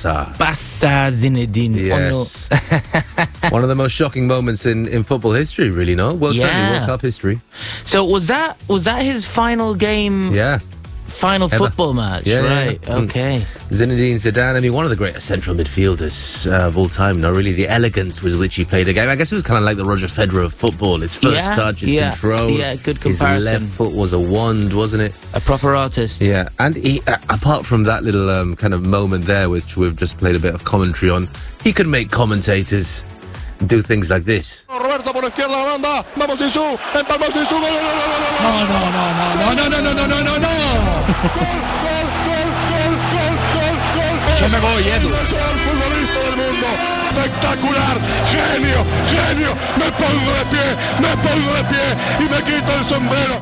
Barça. Barça Zinedine. Yes. One of the most shocking moments in football history, really, no? Well, certainly World Cup history. So was that his final game? Yeah. Final football match, right? Yeah. Okay. Zinedine Zidane, I mean, one of the greatest central midfielders of all time. Not really the elegance with which he played a game. I guess it was kind of like the Roger Federer of football. His first touch, his control. Yeah, good comparison. His left foot was a wand, wasn't it? A proper artist. Yeah, and he, apart from that little kind of moment there, which we've just played a bit of commentary on, he could make commentators do things like this. Roberto por izquierda la banda, vamos Zizou, empalmó Zizou, gol, no. Yo me voy, Edu. El futbolista del mundo, espectacular, genio, me pongo de pie y me quito el sombrero.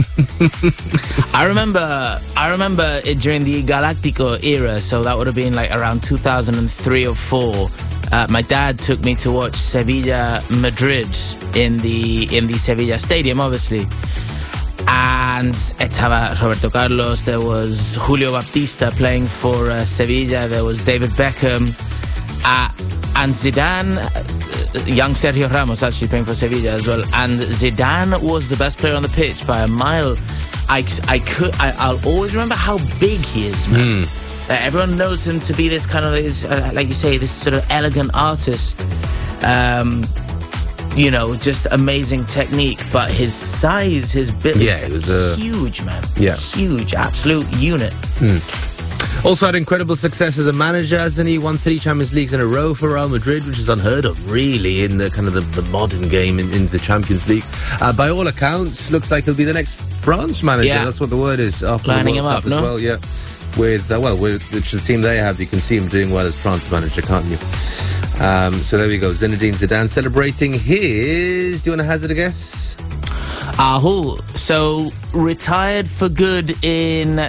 I remember it during the Galactico era, so that would have been like around 2003 or 4. My dad took me to watch Sevilla Madrid in the Sevilla Stadium, obviously. And estaba Roberto Carlos, there was Julio Baptista playing for Sevilla, there was David Beckham, and Zidane, young Sergio Ramos actually playing for Sevilla as well. And Zidane was the best player on the pitch by a mile. I'll always remember how big he is, man. Everyone knows him to be this kind of, like you say, this sort of elegant artist. Just amazing technique. But his size, his build, was huge, man. Yeah. Huge, absolute unit. Also had incredible success as a manager, hasn't he? Won 3 Champions Leagues in a row for Real Madrid, which is unheard of, really, in the kind of the modern game in the Champions League. By all accounts, looks like he'll be the next France manager. Yeah. That's what the word is. After lining the World him up, Cup as well, yeah. With the team they have, you can see him doing well as France manager, can't you? So there we go. Zinedine Zidane celebrating his... Do you want to hazard a guess? So retired for good in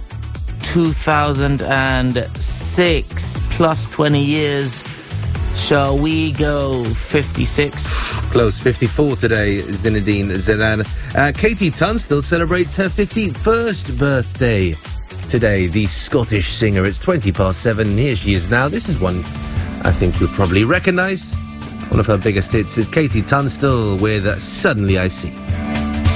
2006, plus 20 years. Shall we go 56? Close, 54 today, Zinedine Zidane. Katie Tunstall celebrates her 51st birthday today, the Scottish singer. It's 7:20. Here she is now. This is one I think you'll probably recognise. One of her biggest hits is Katie Tunstall with Suddenly I See.